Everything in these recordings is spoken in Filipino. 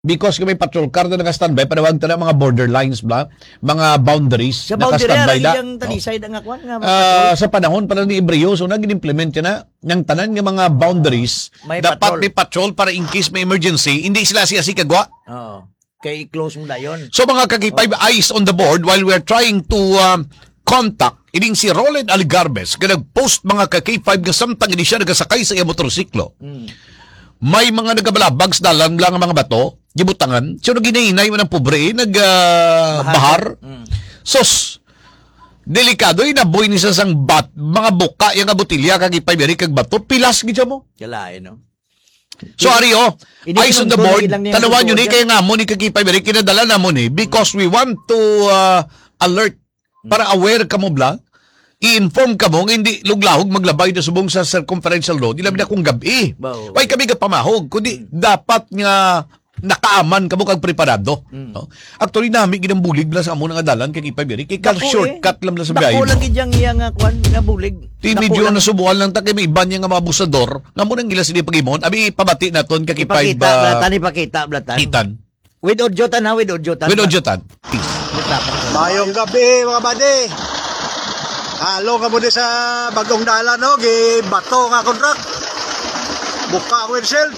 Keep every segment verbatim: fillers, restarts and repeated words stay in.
Because kami patrol car na naka-standby, panawag na mga borderlines ba, mga boundaries Sa boundary naka-standby ara na. iyang talisay na nga kwan nga Ah, patrol. sa panahon pa lang ni Ibreo, so nag-implement niya na ng tanan ng mga boundaries, May dapat patrol. may patrol para in case may emergency, hindi sila siya si kagwa. Oo. Kay close mo na yon. So mga kakipay, eyes on the board while we're trying to um, contact ining si Roland Algarbes, ka nag-post mga kakipay nga samtang hindi siya nagasakay sa iya motorsiklo. Mm. May mga nagabalabags dalang lang ang mga bato, gibutangan. So naginainay mo ng pobre, nagbahar. Uh, Mm. Sos, delikado, inaboy ni sa sang bat, mga buka, yung botilya, kagipay, beri, kag bato, pilas, gitsa mo. Kalain, no? So, ari, oh, Hindi eyes on the kinuntunan board, lang niya tanawan nyo yung ni, kaya nga mo ni kagipay, beri, kinadala na mo ni, because we want to uh, alert, para aware ka mo bla, i-inform ka mo, hindi luglahog maglabay na subong sa circumferential road, ilabi na kung gabi. Wow. Why kami pamahog, kundi dapat nga nakaaman ka mo kag preparado. Mm. No? Actually, nami ginambulig bla sa amo nga dalan, kay Ipay Beri, kay kal Dako, shortcut eh. lang bla sa Dako biyahe mo. lang gid iya nga kwan nga bulig. Ti Dako medyo lang. nasubukan lang ta kay may iban niya nga mga abusador, nga mo nang gila sila pagimon, abi pabati naton kay Ipay Ipakita, blatan, ipakita, blatan. Itan. With Odjotan ha, with Odjotan. With Ojotan. Peace. Mayong gabi mga bade. Halo ka muna sa bagong dalan no, gi bato nga kontrak. Buka ang windshield.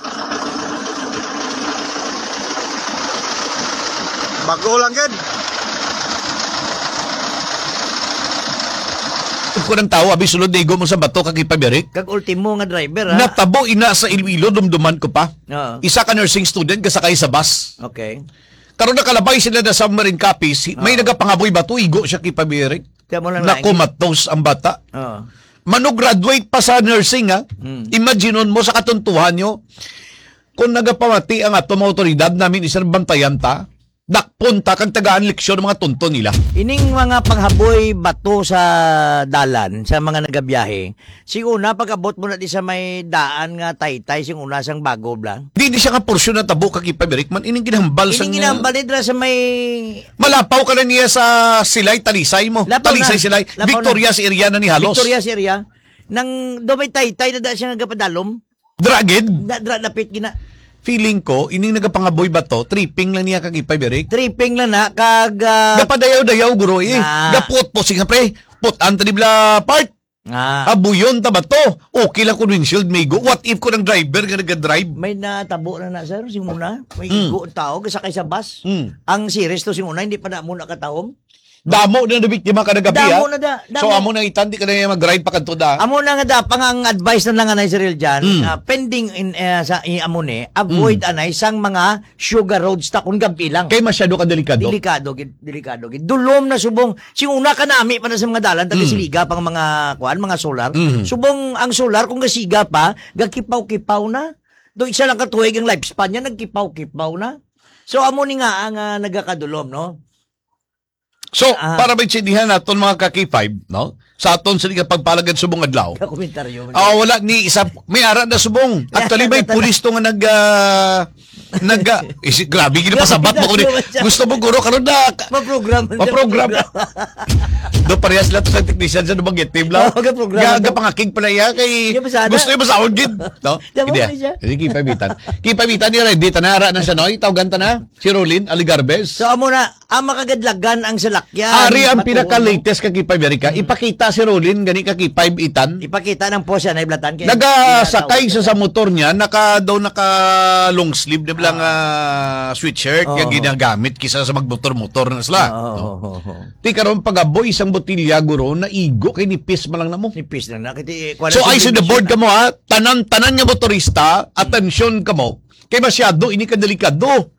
Bago lang gid. Ko ng tao, abi sulod na igo mo sa bato kag Ipay Beri. Kag ultimo nga driver ha. Natabo ina sa Iloilo, dumduman ko pa. Oo. Isa ka nursing student kasakay sa bus. Okay. Karon nakalabay sila na submarine copies, may nagapangaboy bato, igo siya kay Ipay Beri. Kaya mo lang Nakumatos ang bata. Oo. Mano-graduate pa sa nursing, ha? Mm. Imaginon mo sa katuntuhan nyo, kung nagapamati ang ato mga otoridad namin isang bantayan ta, dakpunta kang tagaan leksyon ng mga tunto nila. Ining mga panghaboy bato sa dalan sa mga nagabiyahe. Sing una pag-abot mo na di sa may daan nga taytay sing una sang bago blang. Di di siya nga porsyon na tabo kag Ipay Beri, man ining ginahambal sang Ining ginambalid ra sa may malapaw ka na niya sa Silay, Talisay mo. Lapaw Talisay na. Silay. Lapaw Victoria na. sa area na ni Halos. Victoria area. Nang do may taytay na da siya nga gapadalom. Dragid. Na dra lapit gina. Feeling ko, ining nagapangaboy ba to, tripping lang niya kag Ipay Beri. Tripping lang na kag uh, Gapadayaw-dayaw, guro eh. Na. Gapot po, sige pre. Put, antadibla part. nga Abuyon ta ba to? Okay lang kung windshield may go. What if ko ng driver nga nag-drive? may natabo na na sir sing una. May Mm. igo ang tao kasakay sa bus. Mm. Ang series to sing una hindi pa na muna katawom. Damo na nabiktima ka na gabi, ha? Damo na da. Damo. So, amo na itandi ka na mag-drive pa kanto da. Amo na nga da pang ang advice na lang anay Cyril dyan, Mm. ah, pending in eh, sa i amo ni avoid anay sang mga sugar roads ta kun gabi lang. Kay masyado ka delikado. Delikado gid, delikado gid. Dulom na subong. Sing una ka nami pa na sa mga dalan taga Mm. siliga pang mga kuan, mga solar. Mm. Subong ang solar kung gasiga pa, gakipaw-kipaw na. Do isa lang katuig ang lifespan niya nagkipaw-kipaw na. So amo ni nga ang ah, nagakadulom, no? So, Ah. para maintindihan naton mga kaki five, no? Sa aton sa liga pagpalagad subong adlaw. Komentaryo. Ah, wala ni isa may ara na subong. Actually may pulis to nga nag uh, nag uh, is, grabe gina pasabat mo ko ni. Gusto mo guro karon na Ma-program. Ma-program. Do parehas lahat sa technician sa nubang team lang. Oo, ga-program. Ga pangakig pala ya kay Di ba sana? gusto mo sa gid, no? Di ba Hindi. ba siya? Hindi ki pabitan. Ki pabitan ni ready tanara na siya noy, tawgan ta na. Si Rolin Aligarbes. So amo na ang makagadlagan ang salakyan. Ari ang Patuon pinaka-latest kag Kipay Amerika. Ipakita si Rolin gani kag Kipay itan. mo. Ipakita ng post yan ay blatan kay. Nagasakay siya sa motor niya, naka daw naka long sleeve na bilang uh, sweatshirt Oo. yung ginagamit kisa sa magmotor-motor na sila. Oo. No? oo, oo. Ti karon pagaboy isang botilya guro na igo kay nipis man lang namo. Nipis na na. Kiti, So I see the board ka mo ha, tanan-tanan nga motorista, atensyon ka mo, kay masyado ini ka delikado.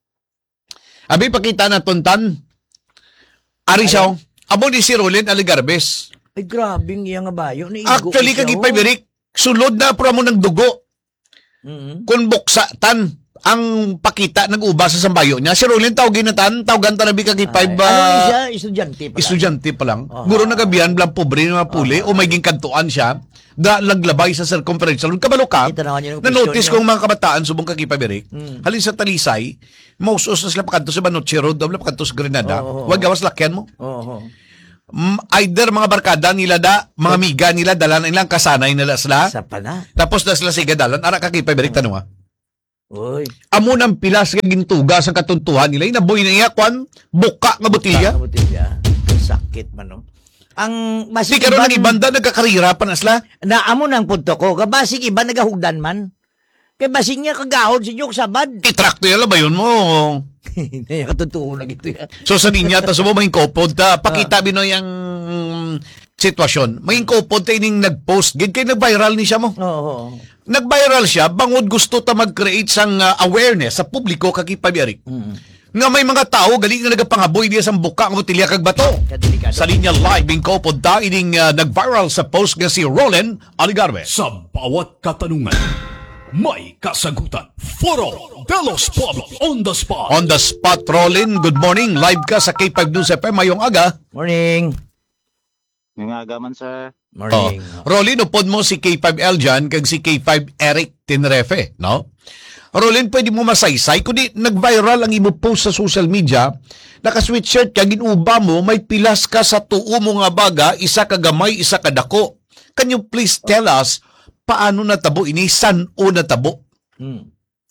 Abi pakita na tuntan. Ari siya, oh. Amo ni si Rolin Aligarbes. Ay grabe nga nga bayo. Naigo Actually, ko siya, kagipay oh. Berik, sulod na pro mo ng dugo. Mhm. Kung buksa tan ang pakita nag-uba sa sambayo niya. Si Rolin tawagin na tan, tawagan ta na bi kagipay Ay, ba? ano ni siya? Estudyante pa. Estudyante pa lang. Aha. Guro na gabihan, blang pobre na mga puli, o may ginkantuan siya, da laglabay sa circumferential. Kabalo ka, Ito na nga yung na-notice question kong mga kabataan, subong kagipay Berik, Mm. halin sa Talisay, mausos na sila pakanto sa Banoche Road, daw pakanto sa Grenada, Oo, oo, wag gawas lakyan mo. Oo. Mm, either mga barkada nila da, mga miga nila, dala na ilang kasanay nila sila, Sa pana. tapos na sila siga dalan, ara kagipay Berik, tanong ha. Uy. Amo ng pilas nga gintuga sa katuntuhan nila, inaboy na iya, kwan, buka nga botilya. Buka nga botilya. Sakit man, no? Ang Di basig karon iban, ng ibanda, nagkakarira pa na sila. naamo ng punto ko, kabasig iba nagahugdan man. Kaya basig niya kagahod sa inyo sabad. Itrakto yan, ba yun mo? Hindi, katutuo na gito yan. So sa ninya, tas mo maging kopod ta, pakita bino yung sitwasyon. Maging kopod ta ining nag-post, gid kay nag-viral ni siya mo. Oo. Nag-viral siya, bangod gusto ta mag-create sang uh, awareness sa publiko kakipabyarik. Mm. Nga may mga tao, galing nga nagapangaboy diya sa buka ng botilya kag bato. Kadelikado. Sa linya live, bing kopod ta, ining uh, nag-viral sa post nga si Roland Aligarve. Sa bawat katanungan, may kasagutan. Foro de los Polos on the spot. On the spot, Roland, good morning. Live ka sa K five News F M, mayong aga. Morning. Yung aga man, sir. Oh. Morning. Rolin, upod mo si K five L dyan, kag si K five Eric Tinrefe, no? Rolin, pwede mo masaysay, kundi nag-viral ang imo post sa social media, naka-sweatshirt ka, ginuba mo, may pilas ka sa tuo mo nga baga, isa ka gamay, isa ka dako. Can you please tell us, paano natabo ini, san o natabo? Mm.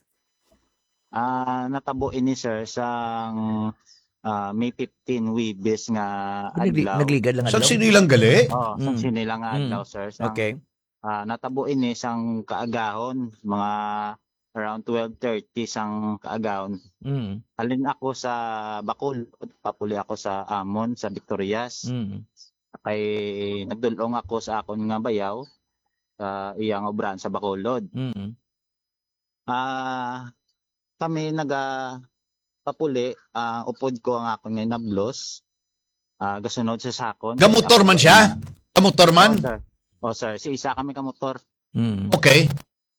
Ah, natabo ini, sir, sang ah, May fifteen Wibes nga Nagli- adlaw. Nagligad lang Saan adlaw. sino ilang gali? Oh, Mm. sang sinilang nga Mm. adlaw, sir. Sang, Okay. ah, natabo ini sang kaagahon, mga around twelve thirty sang kaagahon. Mm. Alin ako sa Bacol, papuli ako sa Amon, sa Victorias. Mm. Kay nagdulong ako sa akon nga bayaw, sa iyang obran sa Bacolod. Mm. Ah, kami naga papuli, ah, upod ko ang akong nga nablos. Ah, gasunod sa sakon. Gamotor man siya? Gamotor man? Oh, sir. Oh, sir. Si isa kami kamotor. Mm. Okay.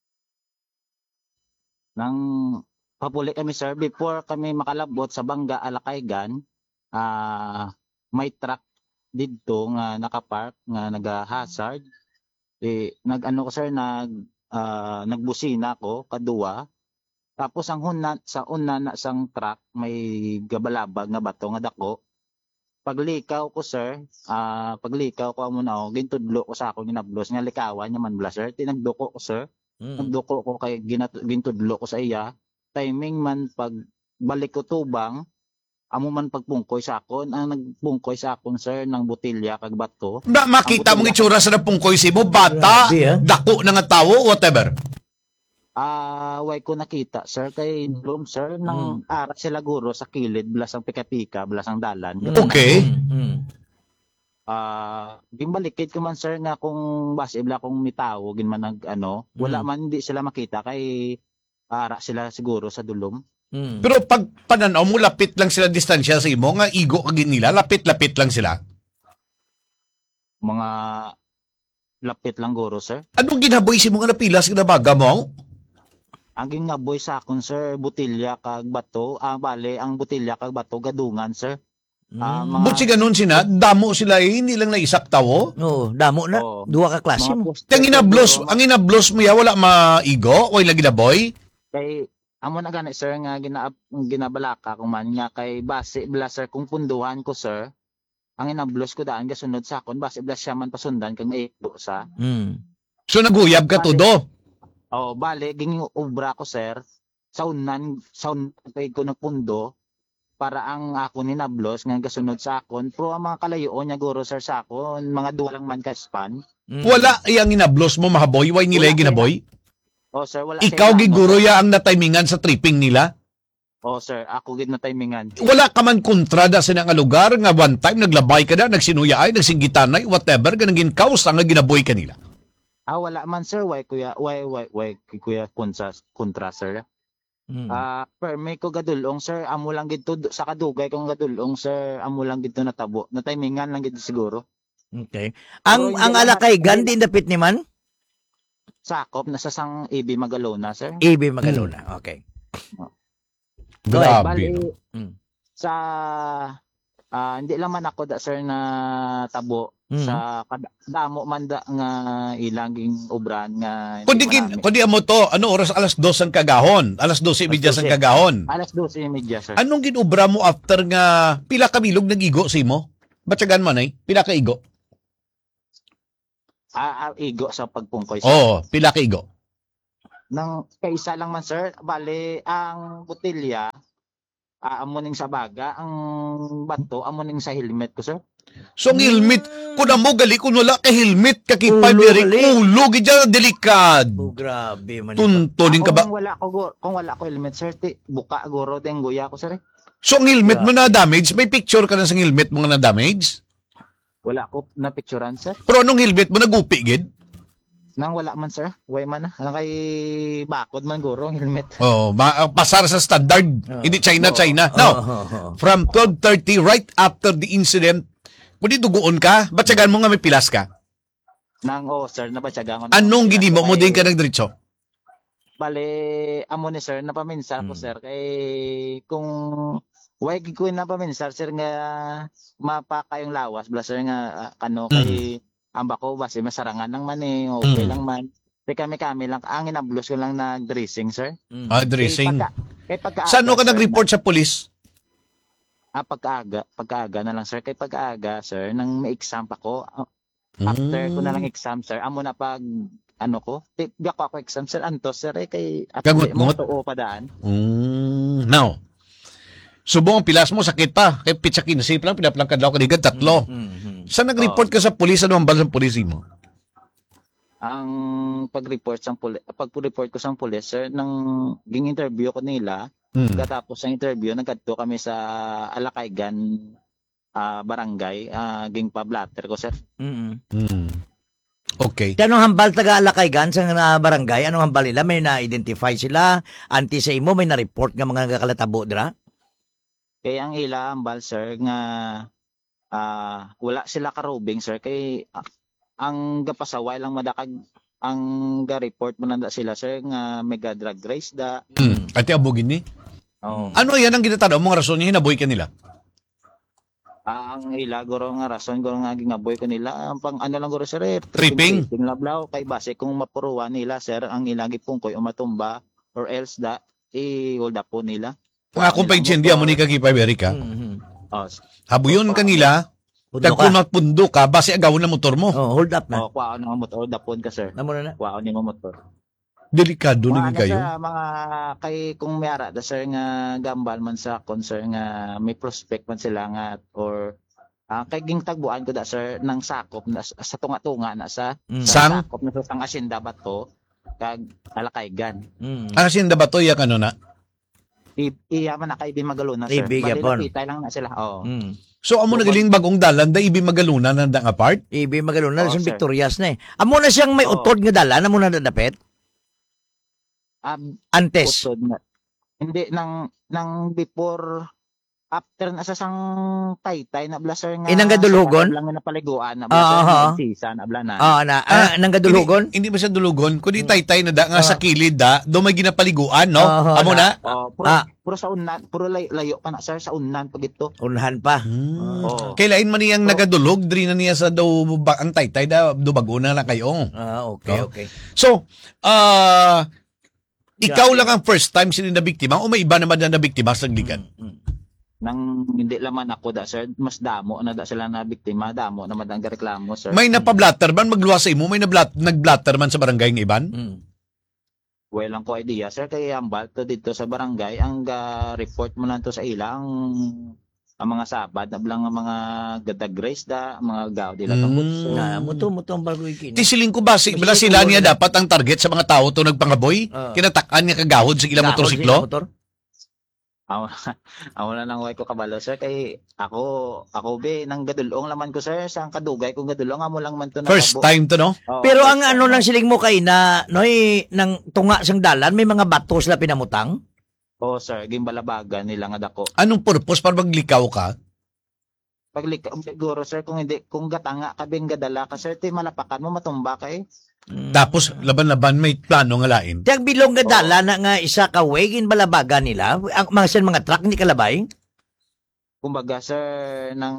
Nang papuli kami, sir, before kami makalabot sa Bangga, Alakaygan, ah, may truck dito nga nakapark, nga naga-hazard. Eh, nag-ano ko, sir, nag, ah, nagbusina ko, kaduwa. Tapos ang una, sa una na sang truck, may gabalabag nga bato nga dako. Paglikaw ko, sir, ah, paglikaw ko muna ako, gintudlo ko sa akong ginablos, nga likawan niya man bla, sir. Tinagduko ko, sir. Mm. Nagduko ko kay ginat gintudlo ko sa iya. Timing man pag balik ko tubang, amo man pagpungkoy sa akon, ang nagpungkoy sa akon, sir, ng botilya kag bato. Na makita mong itsura sa napungkoy si mo, bata, Grabe, ah. dako na nga tawo, whatever. Ah, way ko nakita, sir, kay Bloom, sir, nang ara sila guro sa kilid, blas ang pika-pika, blas ang dalan. Mm. Okay. Mm. Ah, gimbalikid ko man, sir, nga kung basibla kung mitawo gin man nag ano, wala Mm. man di sila makita kay ara sila siguro sa dulom. Mm. Pero pag pananaw mo, lapit lang sila distansya sa imo, nga igo kagin nila, lapit-lapit lang sila. Mga lapit lang guro, sir. Anong ginaboy si mga napilas na baga mo? Ang gingaboy sa akon, sir, botilya kag bato. Ah, bale, ang botilya kag bato gadungan, sir. Ah, Mm. mga- But si ganun sina, damo sila eh, hindi lang naisak tawo. Oo, damo na. Oo. Duwa ka klase Mga mo. poster Ang inablos, siguro, ang inablos mo ya, wala maigo, o ilang ginaboy. kay amo na gani, sir, nga gina ginabalaka kung man nga kay base bla, sir, kung punduhan ko, sir. Ang inablos ko daan gasunod sa akon, base bla siya man pasundan kag maibo sa. Mm. So naguyab ka todo. Oh, bale, ging obra ko, sir. Saunan, saun kay ko nagpundo para ang ako ni nablos nga gasunod sa akon. Pero ang mga kalayoon niya guro, sir, sa akon, mga duwa lang man ka span. Mm. Wala iyang inablos mo mahaboy, why nila yung ginaboy? Oh, sir, wala Ikaw kailangan, giguro sir. ya ang natimingan sa tripping nila. Oh, sir, ako gid na timingan. Wala ka man kontrada sa nga lugar nga one time naglabay ka na, nagsinuya ay, nagsinggitanay, whatever, ganang ginkaus ang nga ginaboy kanila. Ah, wala man, sir. Why, kuya? Why, why, why, kuya, kontra, kontra, sir? Mm. Ah, per may ko gadulong, sir. Amo lang gito sa kadugay kong gadulong, sir. Amo lang gito natabo. Natimingan lang gito siguro. Okay. Ang Pero ang hindi alakay naman- gandi dapit ni man? Sakop, nasa sang A B Magalona, sir. A B Magalona. Okay. Grabe. Bali, no? Mm. sa ah, hindi lang man ako da, sir, na tabo Mm. sa kada- damo man da nga ilanging obran nga hindi Kundi, marami. kin, kundi amo to, ano oras alas dos ang kagahon? Alas dos media ang dose. kagahon. alas dose media, sir. Anong ginubra mo after nga pila ka bilog nag-igo si mo? Batsagan man ay, pila ka igo? Ah, ah, igo sa pagpungkoy, sir. Oo, pila ka igo. Nang kaisa lang man sir, bali ang botelya ah, amuning sa baga, ang bato amuning sa helmet ko sir. So, ang helmet, kung na mo gali, kung wala ka helmet, kakipay, Ulo, beri, gali. ulo, gidya, delikad. Oh, grabe man. Tuntunin ka ba? Kung wala ko gu- kung wala ko helmet sir, ti, buka guro deng guya ko sir. eh. So, ang helmet mo na damage, may picture ka na sa helmet mo nga na damage? Wala ko na picturean sir. Pero anong helmet mo, nagupi, gid? Nang wala man sir, way man na. Nang kay bakod man guro ang helmet. Oh, ma- pasar sa standard. Hindi China, Oo. China. Oh, No. oh, oh. From twelve thirty, right after the incident, kung di dugoon ka, ba't sagan mo nga may pilas ka? Nang oh sir, nabatyagan ko. na- Anong gini mo, mo din ka nagdiretso? Bale, amo ni sir, napaminsar ko Hmm. sir, kay kung way gid ko napaminsar sir nga mapa kayong lawas, bla sir nga ah, kano kay amba ko base masarangan lang man eh, okay Mm. lang man. Kay kami kami lang, ang inablos ko lang nag-dressing sir. Mm. Ah, dressing. Kay pagka, kay pagkaaga, Saan mo ka sir, nag-report sa polis? Ah, pagkaaga, pagkaaga na lang sir, kay pagkaaga sir, nang may exam pa ko, ah, after ko na lang exam sir, amo na pag ano ko, tigak ko ako exam sir, anto sir, eh, kay Gagot-ngot? mo tuo pa daan. Mm, now, subong ang pilas mo, sakit pa. Kaya pitsa kinasip lang, pinaplangkad daw kanigad, tatlo. Mm, mm. Saan nag-report ka sa polis? Ano ang bala ng polisi mo? Ang pag-report sa pulis, pag-report ko sa pulis sir, nang ging interview ko nila, Mm. katapos ng interview, nagkadto kami sa Alakaygan ah, barangay, ah, ging pa-blatter ko sir. Mm. Mm. Okay. Anong hambal taga Alakaygan sa nga barangay? Anong hambal nila? May na-identify sila? Anti sa imo, may na-report nga mga nagakalatabo dira? Kaya ang ila ambal sir nga ah, wala sila karubing sir, kay ah, ang gapasaway lang madakag ang ga-report mo nanda sila sir nga mega drug race da. Mm. Ate abugin ni. Oh. Ano yan ang ginatanaw mong rason niya hinaboy ka nila? Ah, ang ila guro nga rason guro nga gingaboy ko nila ang pang ano lang guro sir eh, Tripping? tripping lablaw kay base kung mapuruan nila sir ang ilagi pungkoy o matumba or else da i-hold up po nila. Kung akong pa-incendia mo ni kagipay, Berika, Mm. Oh, habuyon kanila, Pundo kag kung ka. mapundo ka, base agawon na motor mo. Oh, hold up na. oh kuwaon ng motor dapon ka sir. Namo na na. Kuwaon ni mo motor. Delikado Mga na ano, kayo. sir, mga kay kung may ara da sir nga gambal man sa concern nga may prospect man sila nga or ah, kay ging tagbuan ko da sir ng sakop na sa tunga-tunga na sa Mm. sa Sang? sakop na sa sang asyenda ba to kag Alakaygan. Mm. Ang asin ba to, yak ano na? I iyaman na kay Ibi Magaluna sir. Ibig, Bali, yapon. nakita lang na sila. Oo. Mm. So, amo nagaling bagong dalan, da ibi magaluna na da nga part? Ibi magalon na Oo, sa sir. Victorias na eh. Amo na siyang may Oo. utod nga dala, namo na dadapet. Um, Antes. utod na. Hindi nang nang before after na sa sang taytay na blaser nga Inang gadulhugon? sa lang nga napaliguan na Ah, blaser aha. nga sisa na blanan. Ah, na ah, nang gadulhugon. Hindi, hindi ba siya dulugon? Kundi taytay na da nga Ah. sa kilid da, do may ginapaliguan, no? Ah, Amo na? Oh, puro, Ah. puro sa unan, puro lay, layo pa na sir sa unan pag ito. Unhan pa. Hmm. Oo. Kailain man niyang nagadulog, diri na niya sa daw ba, ang taytay da, do bago na lang kayo. Ah, okay, Oh. okay. So, ah, ikaw lang ang first time sila na biktima o may iba naman na nabiktima sa ligan? Mm. Nang hindi laman ako da sir, mas damo na da sila na biktima, damo naman ang reklamo sir. May napablatter man, magluwas sa imo, may nablat, nagblatter man sa barangay ng iban? Mm. Walang ko idea sir kay ambal to dito sa barangay ang ga report mo lang to sa ilang ang mga sabad na lang ang mga gadag race da, mga gaw dila Mm. tungkol so, Na muto muto ang bagoy kini. Tisiling ko ba, si, bala Kasi sila siguro niya na- dapat ang target sa mga tao to nagpangaboy? Ah. Kinatakan niya kagahod sa ilang Gahod motorsiklo? sila motor. Ako, ako na nang way ko kabalo sir kay ako ako be nang gadulong laman ko sir sa kadugay kung gadulong amo lang man to First nakabo. time to, no? Oo, Pero first ang time, ano oo. nang siling mo kay na noy nang tunga sang dalan may mga bato sila pinamutang. Oo sir, gimbalabagan nila nga dako. Anong purpose para maglikaw ka? Paglika siguro sir kung hindi kung gatanga ka bing gadala ka sir ti malapakan mo matumba kay. Mm. Tapos, laban-laban, may plano nga lain. Tiyag bilong nga dala na nga isa ka way ginbalabagan nila. Ang mga sen mga truck ni kalabay. Kumbaga sir nang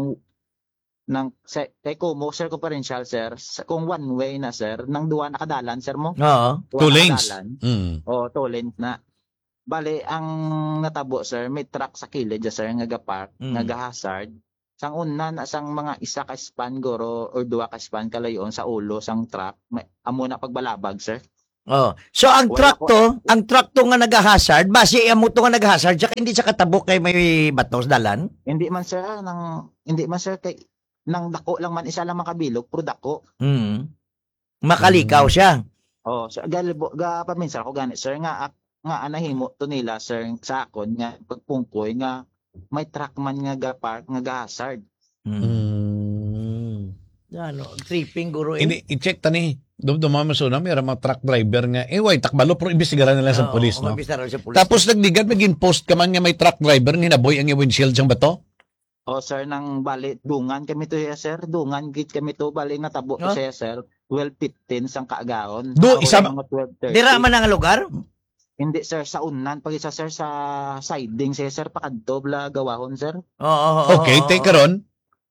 nang sa kay Kumo sir differential sir sa, kung one way na sir nang duwa na kadalan sir mo. Oo. Duwa Two na lanes. kadalan. Mm. O, two lanes na. Bale, ang natabo sir, may truck sa kilid dyan, sir, nga ga-park, Mm. nga ga-hazard. Sang una na sang mga isa ka span goro or duwa ka span kalayon sa ulo sang truck, may amo na pagbalabag sir. Oh. So ang Wala truck ko- to, ang truck to nga nag-hazard, base ang moto nga nag-hazard, tsaka hindi siya katabok kay may bato sa dalan. Hindi man sir, ah, nang, hindi man sir, kay, nang dako lang man, isa lang makabilog, puro dako. Mm. Makalikaw siya. Oh, so, galibo, ga, paminsan ako ganit sir, nga, ak- nga anahimo to nila sir, sa akon, nga, pagpungkoy, nga, may truck man nga ga-park, nga ga-hazard. Mm. Mm. Ano, tripping guro eh. Ini i-check tani. Dumdumama so na may mga truck driver nga eh way takbalo pero imbestigaran nila sa Oo, pulis oo, no. mabista raw sa pulis. Tapos nagdigad maging post ka man nga may truck driver nga hinaboy ang windshield siyang bato. Oh, sir, nang bali, dungan kami to ya, sir. Dungan, git kami to, bali, natabo to Huh? siya, sir. twelve fifteen sang kaagaon. Do, Ako isa- yung mga twelve thirty. Dira man ang lugar? Hindi, sir, sa unan. Pag isa, sir, sa siding siya, sir, pakadto, bla, gawahon, sir. Oo. oo, oo, Okay, oo. take karon.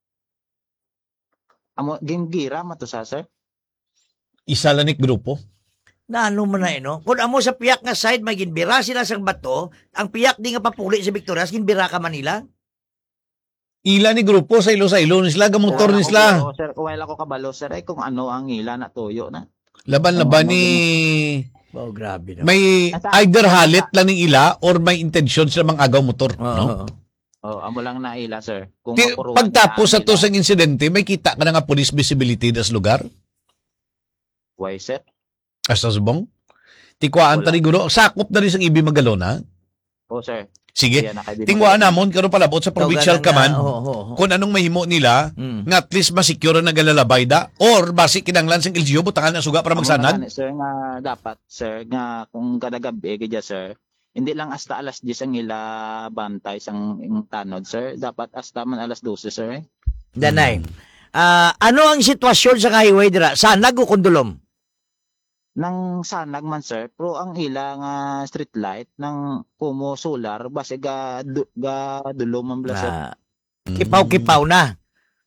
Amo, gingira, mato sa, sir. Isa lanik grupo. Na ano man na eh, no? Kung amo sa piyak nga side, may ginbira sila sang bato, ang piyak di nga papuli sa Victorias, ginbira ka Manila. Ila ni grupo sa ilo sa ilo ni sila gamotor ni sila. Oh, sir, wala ko kabalo, sir, ay kung ano ang ila na tuyo na. Laban-laban ni Oh, grabe na. may either halit lang ng ila or may intention sila mang agaw motor, Oo, no? oo. Oh, amo lang na ila, sir. Kung Ti- mapuruan Pagtapos sa na to ila. sa insidente, may kita ka na nga police visibility das lugar. Why, sir? Asa subong. Tikwaan Wala. tani guro, sakop na rin sa Ibi Magalona. Oh, sir. Sige. Yan, nakaibigan Tingwaan ko. namon karon palabot sa provincial Tawagalan kaman. na, oo, oo, oo. Kung anong mahimo nila Mm. nga at least masecure na galalabay da or basi kinanglan sang L G U butangan na suga para Amo magsanad. na gani, sir, nga dapat, sir, nga kung kada gabi, gadya, sir, hindi lang hasta alas diyes ang ila bantay sang ing tanod, sir. Dapat hasta man alas dose, sir. Eh. Danay. Ah, ano ang sitwasyon sa highway dira? Sanag o kondulom? Nang sanag man, sir, pero ang ila nga street light ng kumo solar, base ga, du, ga dulo man bla, sir. Ah, kipaw-kipaw na.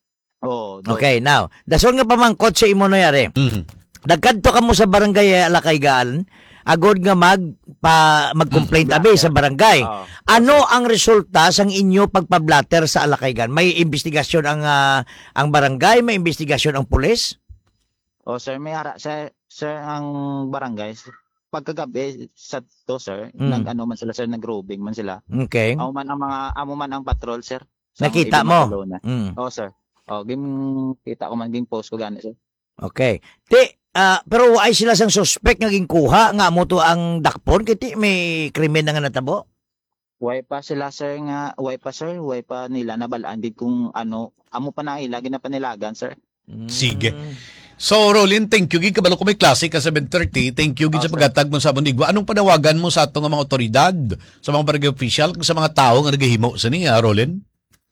Oh, do. Okay, now. Dason nga pamangkot sa imo na yari. Mhm. Nagkadto ka mo sa barangay Alakaygaan, agod nga mag pa mag-complaint abi sa barangay. Oh. Ano ang resulta sang inyo pagpablatter sa Alakaygan? May investigasyon ang ah, ang barangay, may investigasyon ang pulis? Oh, sir, may ara, sir, sir, ang barangay, pagkagabi sa to, sir, Mm. nag ano man sila, sir, nag-roving man sila. Okay. Amo man ang mga, amo man ang patrol, sir. sa Nakita Ibi mo? Magalona. Mm. Oh, sir. Oh, game kita ko man game post ko gani, sir. Okay. Ti ah, pero ay sila sang suspect nga ginkuha nga mo to ang dakpon kiti may krimen na nga natabo. Way pa sila, sir, nga, way pa, sir, way pa nila nabalaan din kung ano, amo pa na ila, ginapanilagan, sir. Sige. Mm. So, Rolin, thank you. Gid kabalo ko may klase ka seven thirty. Thank you gid Oh, sa sir. paghatag mo sa Bondigwa. Anong panawagan mo sa atong mga otoridad, sa mga barangay official, sa mga tao nga nagahimo sa niya, Rolin?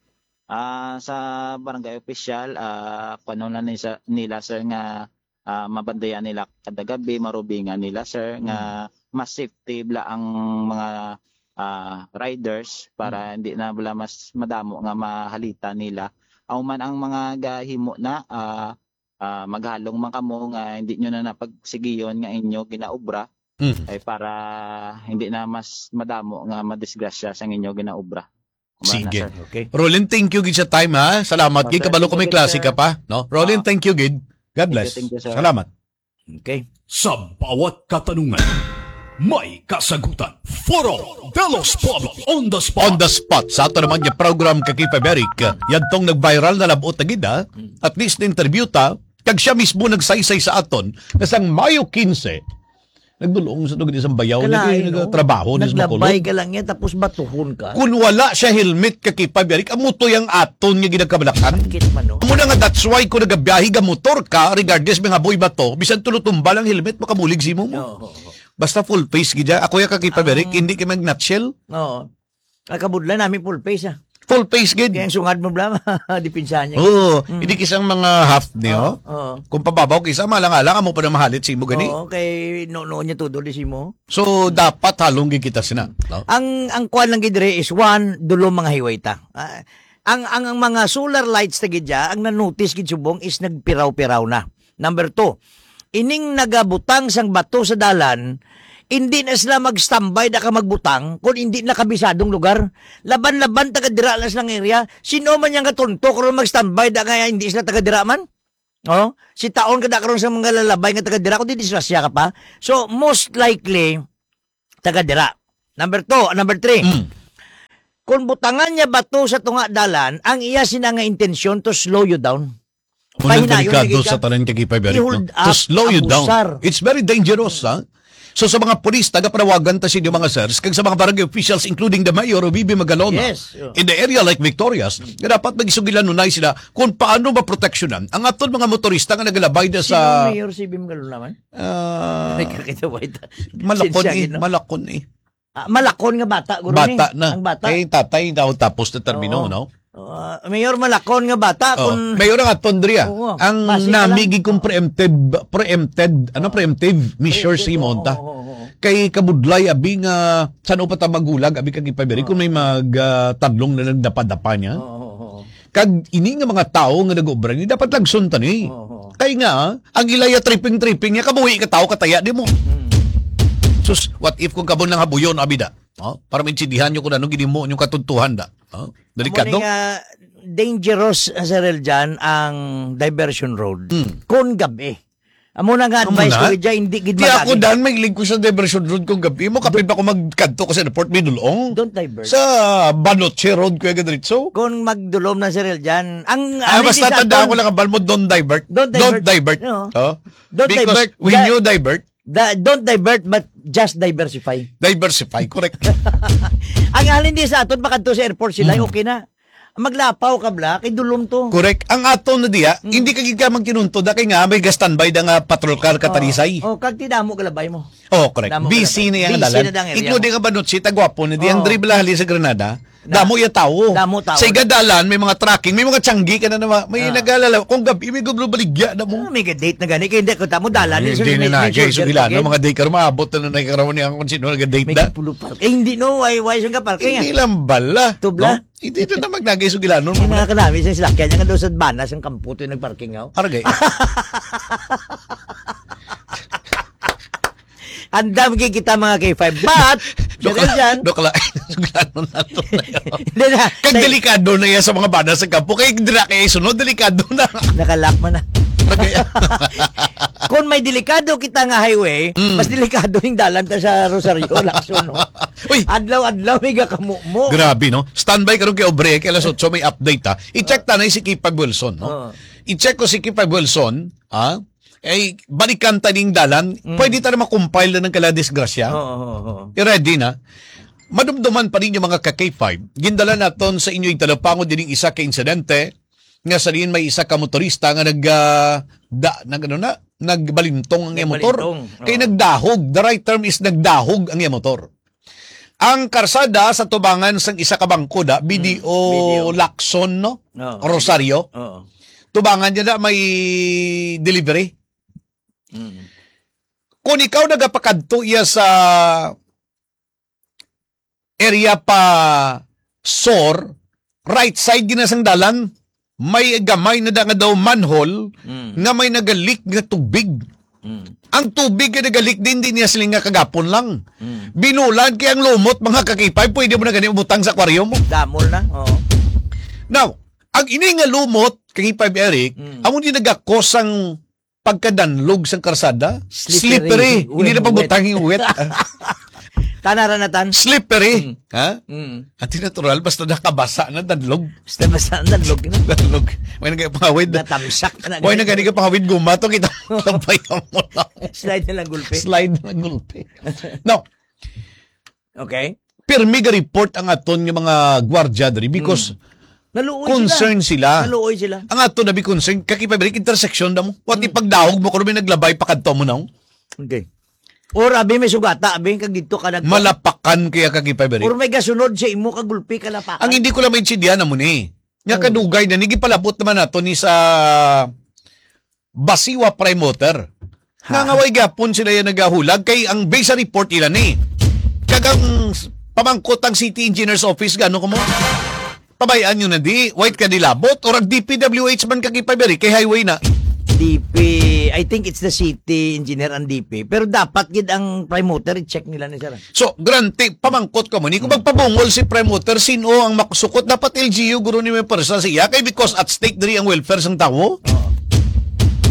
Ah, sa barangay official, ah, paano na nila, nila, sir, nga ah, mabandayan nila kada gabi, marubingan nila, sir, nga mas safety bla ang mga ah, riders para hindi na bala mas madamo nga mahalita nila. Aw man ang mga gahimo na ah, ah, maghalong man kamo nga hindi nyo na napagsigiyon nga inyo ginaobra Mhm. ay para hindi na mas madamo nga madisgrasya sa inyo ginaobra. Kumana, Sige. sir. Okay. Rolin, thank you gid sa time ha. Salamat Oh, gid sir. kabalo ko may Thank you, klase sir. ka pa, no? Rolin, Ah. thank you gid. God Thank bless. you, thank you, sir. Salamat. Okay. Sa bawat katanungan, may kasagutan. Foro de los Pueblos on the spot. On the spot sa ato naman yung program Kakipa Beric, yadtong nag-viral na labot na gid ha. At least na interview ta, kag siya mismo nagsaysay sa aton, kasang Mayo quince, nagdulong sa tugod isang bayaw, Kalain, no? nagtrabaho ni sa Naglabay makulong. ka lang yan tapos batuhon ka. Kung wala siya helmet Kakipa Beric, amuto yung aton nga ginagkabalakan. Kit man no. Muna nga that's why kung nagabiyahe ka motor ka, regardless mga boy ba to, bisan tulutumbal ang helmet, makabulig si mo mo. Oo. Basta full face gidya. Ako yung Kakipa Beric, hindi ka mag nutshell. Oo. Nakabudla namin full face ah. Full face gid. Kaya ang sungad mo bla, dipinsa niya. Oo, hindi kisang mga half niyo. Oo. Kung pababaw kisa, malang-alang mo pa na mahalit si mo gani. Oo, kay no-no niya todo di si mo. So, dapat halong gid kita sina. No? Ang ang kuan lang gidre is one dulo mga highway ta. Ah, ang, ang ang mga solar lights ta gidya, ang na-notice gid subong is nagpiraw-piraw na. Number two, ining nagabutang sang bato sa dalan, hindi na sila mag-standby na ka magbutang kung hindi na kabisadong lugar. Laban-laban taga-dira lang silang area. Sino man yung katunto kung mag-standby na kaya hindi sila taga-dira man? Oh, si taon kada karon sa mga lalabay nga taga dira ko di disgrasya ka pa. So most likely taga dira. Number two, number three. Mm. Kung butangan niya bato sa tunga dalan, ang iya sina nga intensyon to slow you down. Unang Pahinayon, delikado naging sa ka- tanan kagipay Beric, no? I-hold To up, slow you down. abusar. It's very dangerous, ha? So sa mga polis, taga-panawagan ta sinyo mga sirs, kag sa mga barangay officials, including the mayor o Bibi Magalona, Yes. in the area like Victorias, nga dapat magisugilan nunay sila kung paano maproteksyonan ang aton mga motorista nga nagalabay na Sino sa... mayor si Bim Galon naman? ah, Ay, kakita ba ito? malakon Sinsya, eh, gino. malakon eh. Ah, malakon nga bata, guro Bata ni. na. Ang bata. Eh, tatay daw tapos na termino, Oo. no? Ah, mayor malakon nga bata. Oh, Kung... mayor nga Tondria. Oo. Ang Pasig ka namigi lang. kong preemptive, preempted, ano preemptive measures si Monta. Oo, oo, oo. Kay kabudlay abi nga saan pa ta magulag abi kag ipabiri kung may magtadlong na nagdapa-dapa niya. Oo, oo, oo. Kag ini nga mga tao nga nag-obra ni dapat lagsuntan ni. Oo, oo. Kay nga ah, ang ilaya tripping-tripping niya kabuhi ka tao kataya di mo. Hmm. Sus, what if kung kabon lang habuyon abida? Oh, para maintindihan nyo kung anong ginimo yung katuntuhan da. Oh, delikado. Amo ni nga dangerous uh, sa rail dyan ang diversion road. Hmm. Kung gabi. Amo na nga Amo advice na? ko dyan, hindi gid Di ako magagi. dan may link ko sa diversion road kung gabi mo kapit pa ko magkanto kasi na Port Binulong. Don't divert. Sa Banoche Road ko yung diretso. Kung magdulom na si rail dyan, ang... Ah, ano basta din sa tandaan aton- ko lang ang balmo, don't divert. Don't divert. divert. No. Oh. Don't Because divert. when That- you divert, Da, don't divert but just diversify. diversify. Correct. Ang halin din sa aton makadto sa airport sila, Hmm. okay na. Maglapaw ka bla, kay dulom to. Correct. Ang aton na diya, Hmm. hindi ka gigamang kinuntod na kay nga may gastanbay da nga patrol car katarisay. Oh, kag tidamo kalabay mo. Oh, correct. Damo Busy ka na yung Busy alalan. na dang area Including mo. ang Banoche, tagwapo na di. Ang Oh. dribble hali sa Granada. Na- Damo yung tao. Damo tao. Sa igadalan, may mga tracking, may mga tiyanggi ka na naman. May Ah. nag-alala. Kung gabi, may gublo baligya na Oh, mo. may date na gani kay hindi ko tamo dalan Hindi ni na na. Kaya sugilan, no, mga mga day ka maabot na na ikarawan niya kung sino nag-date may na. pulo park. Eh hindi no, why why siyang ka parking. Hindi lang bala. Tubla? No? Hindi na na magnagay sugilan. No? Yung mga kanami sa silakyan niya nga doon sa banas ang kamputo yung nagparking ako. Aragay. Andam kita mga K five. But, ganun dyan. Dokla. Sugilan mo na ito na yun. Hindi na. Kag delikado na yan sa mga bana sa kampo. Kaya dira kaya sunod, delikado na. Nakalak man na. Aragay. Kung may delikado kita nga highway, Mm. mas delikado yung dalan ta sa Rosario, Lacson, no? Uy, Adlaw-adlaw may gakamu mo. grabe, no? Standby ka rin kay Obre, kay alas otso may update, ha? I-check ta na si Kipag Wilson, no? Oo. I-check ko si Kipag Wilson, ha? Ay, balikan ta ning dalan, pwede ta na makumpile na ng kala disgrasya. Oo, oo, oo. I-ready na. Madumduman pa rin yung mga ka-K five. Gindala naton sa inyo yung talapango din isa ka insidente, nga sa rin may isa ka motorista nga nag, ah, da, nag, ano na, nagbalintong ang iyang motor. Nagbalintong, Kaya oo. nagdahog. The right term is nagdahog ang iyang motor. Ang karsada sa tubangan sang isa ka bangko da, B D O B D O. Lacson, no? Oo. Rosario. Oo. Tubangan niya na may delivery. Mm. Kung ikaw nagapakadto iya sa area pa Sor, right side ginasang dalan, may gamay na da nga daw manhole Mm. nga may nagalik nga tubig. Mm. Ang tubig nga nagalik din din niya siling nga kagapon lang. Mm. Binulan kaya ang lumot mga kakipay, pwede mo na ganyan umutang sa aquarium mo. Damol na. Oo. Now, ang ini nga lumot, kakipay Eric, Mm. amo di nagakos ang pagkadanlog sa karsada, slippery. Slippery. Hindi na Wet. pabutang yung wet. Tanara na tan. Slippery. Ha? Mm. At natural, basta nakabasa na danlog. Basta basta ang danlog na. Danlog. May nagay pangawid. Natamsak na. May nagay ka pangawid gumato. Kita mo labayan mo lang. Slide na lang gulpe. Slide na gulpe. Now, Okay. pirmi ga report ang aton yung mga gwardiya diri because Naluoy concern sila. sila. Naluoy sila. Ang ato na be concern, kakipabalik intersection na mo. What if pagdahog mo kung may naglabay pakadto mo na? Okay. Or abi may sugata, abi kag dito ka nag Malapakan kaya kakipabalik. Or may gasunod sa imo kag gulpi ka lapakan. Ang hindi ko lang maintindihan na mo ni. Nga kadugay na, nigipalabot naman nato ni sa Basiwa Prime Motor. Nga nga way gapon sila yung nagahulag kay ang base sa report ilan ni. Kagang pamangkot ang City Engineer's Office, gano'n ko mo? Pabayaan nyo na di, white ka nilabot, or ang D P W H man kakipabari kay highway na. D P, I think it's the city engineer and D P. Pero dapat gid ang prime motor i-check nila ni sir. So, grante, pamangkot ka mo ni. Kung magpabungol si Prime Motor, sino ang makusukot? Dapat L G U, guro ni may persa siya. Kay because at stake diri ang welfare sang tao.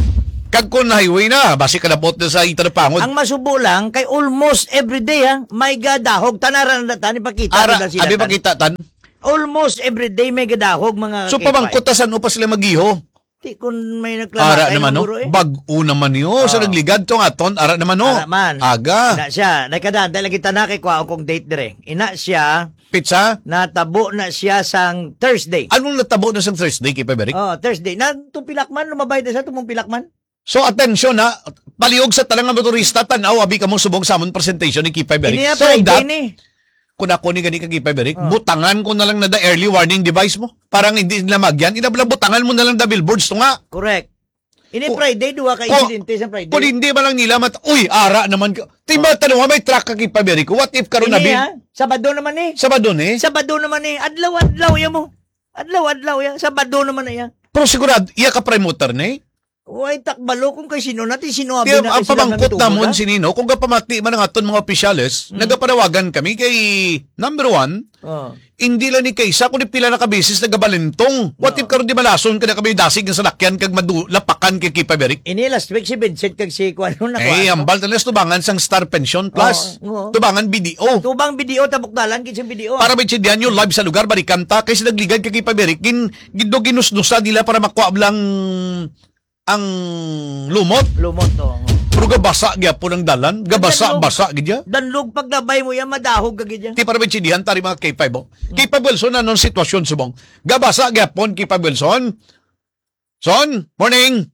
Kag kun highway na, basi kadapot na sa ita na pangod. Ang masubo lang, kay almost every day, ha, may gadahog, tanaran na tani, pakita. Ara, nila sila, abi tan. pakita tan. Almost every day may gadahog, mga So K five. pamangkotasan o pa sila magiho. Di kun may Ara nagkalamakay naman ng no. guro, eh. Bag-o naman yo. Sa Oh. nagligad to nga ton, ara naman no. Ara man. Aga. Ina siya, nakadaan, dahil kita na kay kuha kong date dire. Ina siya, Pizza. natabo na siya sang Thursday. Anong natabo na sa Thursday kay Paberic? Oh, Thursday. Na tupilakman, lumabay na sa tumong pilakman. So attention ha, palihog sa talang nga motorista tanaw abi ka mo subong samon presentation ni Kipay Beric. Ini na So Friday that ni. kung ako ni gani ka Kipay Beric, Oh. butangan ko na lang na the early warning device mo. Parang hindi nila magyan, inabla butangan mo na lang the billboards to nga. Correct. Ini Ko- Friday, duwa ka ko- insidente sa Friday. Kung hindi man lang nila mat, uy, ara naman ka. Tiba tanong nga, may truck ka Kipay Beric. What if karon Ini nabi? ha, Sabado naman eh. Sabado ni? Sabado naman eh. Adlaw-adlaw ya mo. Adlaw-adlaw ya. Sabado naman na ya. Pero sigurado, iya ka promoter ni? Uy, takbalo kung kay sino natin sino Di, abi na ang kay sila pamangkot nagtubo namon na. si Nino, kung kapamati man ang aton mga opisyales, Mm. nagapanawagan kami kay number one, Oh. hindi lang ni Kaysa, kundi pila na kabisis nagabalintong. What if karon di malason ka na kami dasig ng salakyan kag madulapakan kay Kipay Beric? Ini last week si Vincent kag si Kuan na Eh, ang baltalas tubangan sang Star Pension Plus. Oo, oo. Tubangan B D O. Tubang video tabukdalan kit sa video. Para may tsindihan yung live sa lugar, barikanta, kasi nagligad kay Kipay Beric, gin, gindo ginusnusa nila para makuha lang ang lumot. lumot to. Pero gabasa gyapon ang dalan, gabasa-basa gidya. Danlog paglabay mo yan madahog kagid yan. Ti para may tsindihan, tari mga K five. Oh. K five Wilson, anong sitwasyon subong? Gabasa gyapon, K five Wilson. Son, morning.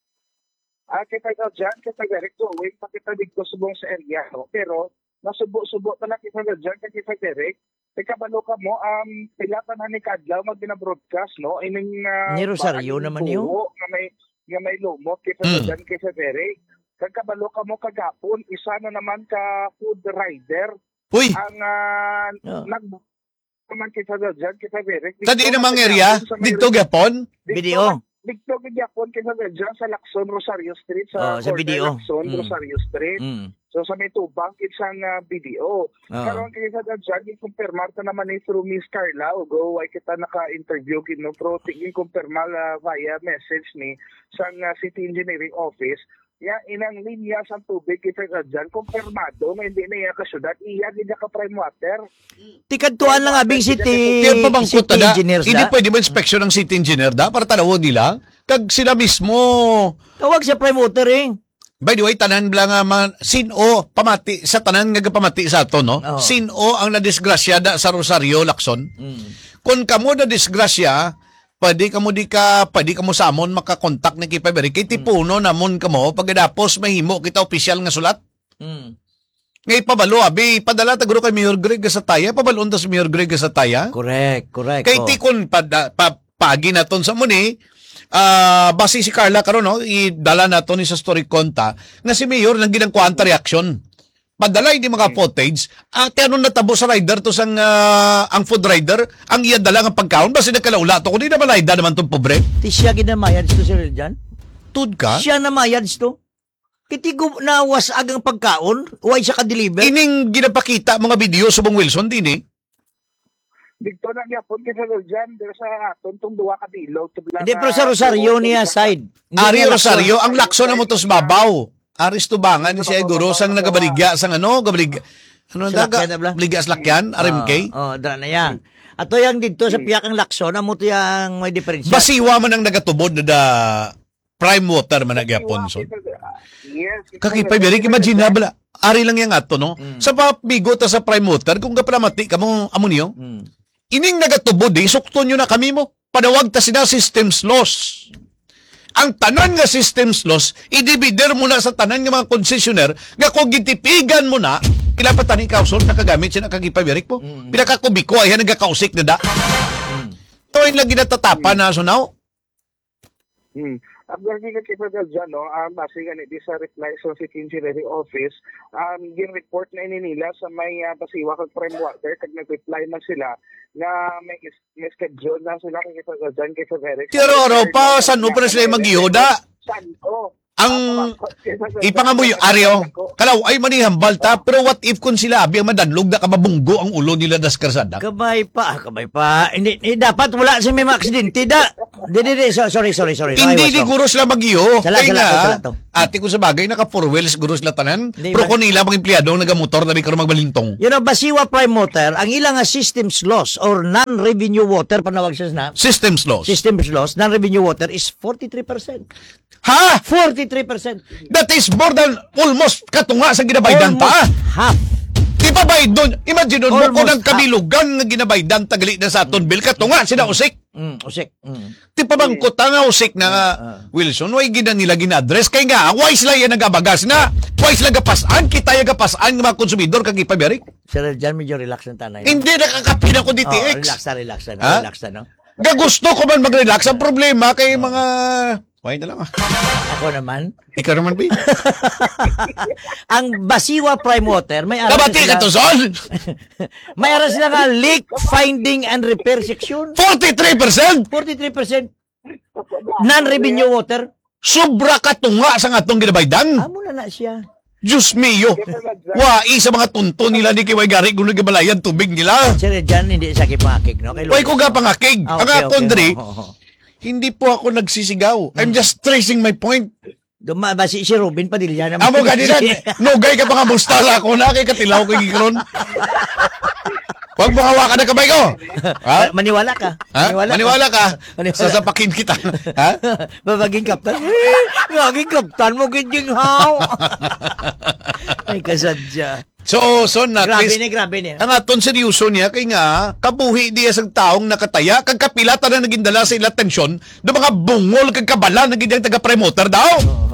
Ah, kita ka dyan, kita Derek, to wait, pakita dito subong sa area, no? Pero, nasubo-subo talaga kita ka dyan, kita Derek, ikabalo ka mo, um, pilatan na ni Kadlaw, mag-broadcast, no? Ining, uh, Ni Rosario naman yun. Na may, na may lumot, kita Mm. ka dyan, kita Derek. Kagkabalo ka mo kagapon, isa na naman ka food rider, Uy, ang, uh, Oh. nag naman kita ka dyan, kita Derek. tadi namang area, dito gyapon. Video. Dito gyapon kita dyan sa Lacson, Rosario Street, sa, Oh, sa corner video. Lacson, Mm. Rosario Street. Mm. So sa may tubang, isang uh, video. Oo. Karon kaya sa dyan, i-confirmar ta naman ni through Miss Carla, ugo, ay kita naka-interview kino, pero tingin confirmal uh, via message ni sa uh, City Engineering Office. Ya, inang linya sa tubig kita sa dyan, confirmado na hindi na iya ka syudad, iya hindi ka prime water. Tikadtuan lang abing city, Kaya pabangkot city na, engineers hindi da. pwede ba inspection ng city engineer da para tanawon nila? Kag sila mismo, Tawag sa prime water eh. by the way, tanan lang nga man, sino pamati, sa tanan nga pamati sa ato, no? Oo. Sino ang nadisgrasya da sa Rosario, Lacson? Mm. Kung kamo na disgrasya, pwede kamo di ka, pwede kamo samon makakontak ni Kipay Beric. Kay tipuno namon kamo, pagkatapos mahimo kita opisyal nga sulat. Mm. Ngay pabalo, abi, padala taguro kay Mayor Greg sa taya, pabalon ta si Mayor Greg sa taya. Correct, correct. Kay oh. tikon pada, pa, pagi naton sa muni, ah basi si Carla karon no, idala naton ni sa story konta nga si Mayor nang ginang kwanta reaction. Padala hindi mga footage, ate ano natabo sa rider to sang ah, ang food rider, ang iya dala nga pagkaon basi nagkalaula to kundi na malayda naman tong pobre. Ti siya ginamayad to Sir Jan. Tud ka? Siya na mayad to. Kitigo na wasag ang pagkaon, why siya ka-deliver? Ining ginapakita mga video subong Wilson din eh. Dito na gyapon kita dyan, dito sa aton tong duwa ka bilog. Hindi, pero sa Rosario niya side. Hindi Ari niya Rosario, Lacson. ang lakso na mo tos babaw. Aris tubangan siya guro sang nagabaligya sang ano, gabaligya. Ano Sa daga? lakyan na bla? Baligya sa lakyan, R M K. Oh, oh dra na yan. Ato yang dito sa piyakang Lacson, amo to yang may diferensya. Basiwa man ang nagatubod na da prime water man nagyapon so. Yes. Kakipay Beric, imagine na bala. Ari lang yang ato no. Mm. Sa pabigo ta sa prime water kung kaplamati kamo amo niyo. Mm. Ining nagatubod eh, sukto nyo na kami mo. Panawag ta sina systems loss. Ang tanan nga systems loss, idibider mo na sa tanan nga mga konsesyonер nga kung gitipigan mo na, ilapat tani kausol nakagamit siya nakagipay Beric po. Mm. Pinakakubiko ay nagakausik na da. Mm. Toy lagi natatapa na so now. Hmm. Ang lagi ka kita dyan, no, um, base nga ni di sa reply sa City Engineering Office, um, yung report na ini nila sa may uh, pasiwa kag prime water, kag nag-reply na sila na may, is- may schedule na sila kay kita dyan, kay sa Derek. Pero aro pa, saan mo pa na sila maghihoda? Saan ko? Ang ipangamoy Aryo, kalaw ay manihambal ta, pero what if kung sila abi ang madanlog na kamabunggo ang ulo nila das karsada? Kabay pa, kabay pa. Hindi, eh, dapat wala si may aksidente da. Di, di, di. So- Sorry, sorry, sorry. No, I Hindi was di wrong. guro sila mag-iyo. Sala, Kaya sala nga, to, sala to. ate ko sa bagay, naka four wheels guro sila tanan. Hindi, Pero ba- kung nila mga empleyado nagamotor, labi karon magbalintong. You know, Basiwa Prime Water, ang ilang nga systems loss or non-revenue water, panawag siya na, Systems loss. systems loss, non-revenue water is forty-three percent. Ha? forty-three percent. That is more than almost katunga sa ginabaydan Almost ta. half. Di ba bay doon? Imagine doon mo Almost ko ng half. kabilugan nga ginabaydan tagali na sa aton bill katunga sila usik. Mm, usik. Mm. Di pa bang kuta nga usik na nga Wilson, way gina nila gina-address kay nga why sila yan nagabagas na why sila gapasan kita yung gapasan ng mga konsumidor kag ipaberik. Sir, dyan medyo relax ng tanay. Hindi nakakapin ako D T Oh, X. relax na, relax na. Ha? Relax na, no? Gagusto ko man mag-relax. Ang problema kay mga... Why na lang ah. Ako naman. Ikaw naman, B. Ang Basiwa Prime Water, may aras Kabati ka to, Sol! may aras sila nga leak finding and repair section. forty-three percent! forty-three percent non-revenue water. Sobra katunga sa atong ginabaydan. Amo na na siya. Diyos mio. Wai sa mga tunto nila ni Kiway Gari kung nagibalayan tubig nila. Sir, dyan hindi sa kipakik, no? Kay Why ko ga pangakig? Ah, Ang okay, akon okay. diri, Oh, oh, oh. hindi po ako nagsisigaw. I'm just tracing my point. Duma ba si, si Robin Padilla naman. Amo ganina, nugay ka pa nga mustala ko na kay katilaw kay gikron. Huwag mo hawakan na kamay ko. Ha? Maniwala ka. Ha? Maniwala ka. Maniwala. Sasapakin kita. Ha? Babaging kaptan. Eh, Gaging kaptan mo, ginding how. Ay, kasadya. So, so, at Grabe least, ni, grabe ni. ang aton seryoso niya, kay nga, kabuhi diya sa taong nakataya, kag kapilata na naging dala sa ila tensyon, na mga bungol kag kabala, naging diyang taga-promoter daw.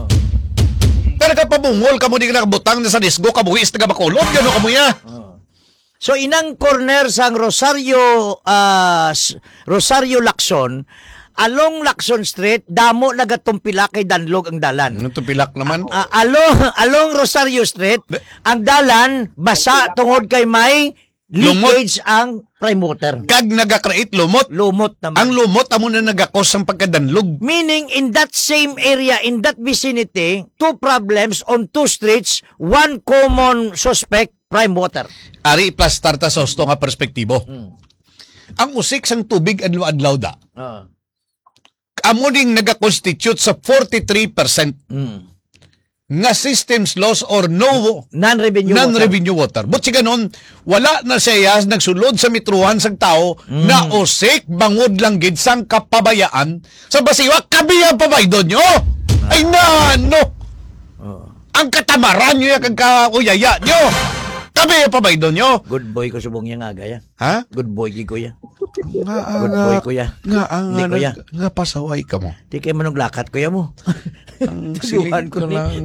Pero kapabungol, kamo di ka nakabutang na sa disgo, kabuhi sa taga-bakulog, gano'n kamo ya. So inang corner sang Rosario ah, s- Rosario Lacson, along Lacson Street, damo nagatumpila kay Danlog ang dalan. Ano to pilak naman? Ah, along along Rosario Street, ang dalan basa tungod kay may leakage ang prime water. Kag nagakreate lumot. Lumot naman. Ang lumot, amo na nagakos ang pagkadanlog. Meaning, in that same area, in that vicinity, two problems on two streets, one common suspect, prime water. Ari plus tarta sosto nga perspektibo. Ang usik sang tubig adlaw-adlaw da. Uh. Amo ding nagakonstitute sa forty-three percent Mm. nga systems loss or no Non-revenue water. non-revenue water. But si ganon, wala na siya nagsulod sa mitruhan sang tao na usik bangod lang gid sang kapabayaan sa basiwa kabiya pabaydon nyo. Ay na no. Ang katamaran nyo yung kagkakuyaya nyo. Kabiya pabaydon nyo. Good boy ko subong niya nga gaya. Ha? Good boy ki kuya. Nga, Good boy kuya. Nga, ang Hindi, kuya. nga, nga pasaway ka mo. Di kayo manuglakat kuya mo. Ang Tuduhan silig ko ko ni. lang.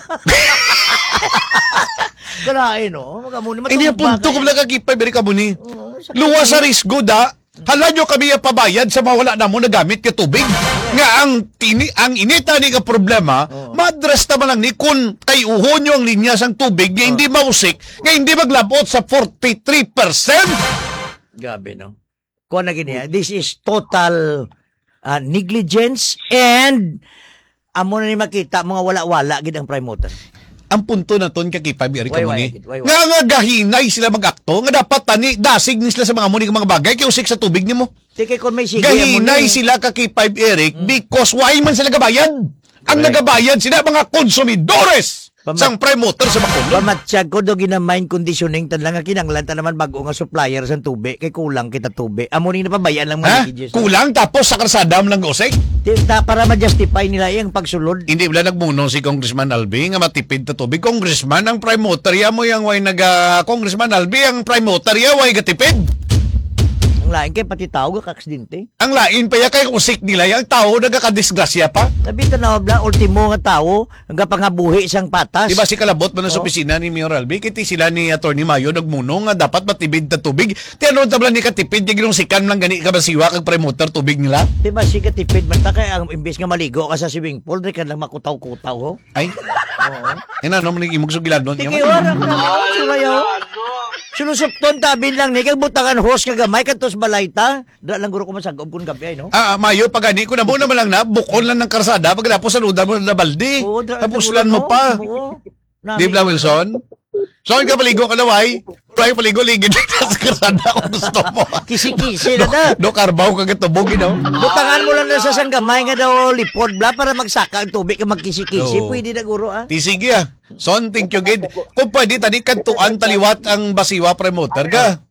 Kalain no. Mga muna Hindi ang punto ko lang kagipay, beri ka mo ni. Luwa sa risgo da. Hala nyo kami yung pabayad sa mawala na mo nagamit ka tubig. Nga ang tini, ang inita ni ka problema, madras naman lang ni kung kay uho nyo ang linya sang tubig nga hindi mausik, nga hindi maglabot sa forty-three percent. Gabi no. Kung na gini, this is total uh, negligence and amo na ni makita mga wala-wala gid ang prime water. Ang punto na ton kakipay, beri ka Why, mo why, ni. why, why? Nga nga gahinay sila mag-akto, nga dapat tani, dasig ni sila sa mga muni ka mga bagay, kaya usik sa tubig ni mo. Di kay kung may sige Gahinay sila kakipay, Eric, because why man sila gabayad? Ang nagabayad sila mga konsumidores Pama- sang prime water sa Bacolod. Pamatsyag ko do gina mind conditioning tan lang nga kinanglan ta naman bago nga supplier sa tubig kay kulang kita tubig. Amo ni napabayaan lang Ha? mga leakages. Kulang tapos sa karsada mo lang usik? Di- ta- para ma-justify nila yung pagsulod. Hindi wala nagmuno si Congressman Albi nga matipid ta tubig. Congressman, ang prime water ya mo yung way naga... Congressman Albi, ang prime water ya way gatipid. Ang lain kay pati tao ga kaksidente. Ang lain pa ya kay usik nila yung tao nagakadisgrasya pa. Sabi ta na bla ultimo nga tao nga pangabuhi sang patas. Di ba si kalabot mo na sa Oo. opisina ni Mayor Albi, kiti sila ni Attorney Mayo nagmuno nga dapat matibid ta tubig. Ti ano tabla ni katipid, di ginong sikan lang gani ka basiwa kag prime water tubig nila. Di ba si katipid man ta kay ang imbes nga maligo ka sa swimming pool di ka lang makutaw-kutaw ho. Ay, Oo. yan ano mo nang imog sugilan doon. Tiki wala ko na sulayaw. Sulusupton tabin lang ni kag butangan hose nga gamay kadtos balay ta. Da lang guro ko masagop kun gabi ay no. Ah, ah, Mayo, pag gani ko na mo naman lang na, bukon lang ng karsada, pagkatapos saludan mo na balde. Oo, da- Tapos da- lan mo oo, pa. oo. Di ba, Wilson? So, ang kapaligo ka na, why? Why paligo, ligid sa karada kung gusto mo. Kisi-kisi na da. Do, karbaw ka gatubog, you know? Butangan mo lang na sa sanggamay nga daw lipod bla para magsaka ang tubig ka magkisi-kisi. Oo. Pwede na guro ah. Di sige ah. Son, thank you, Gid. Kung pwede, tani kantuan taliwat ang basiwa promoter ka.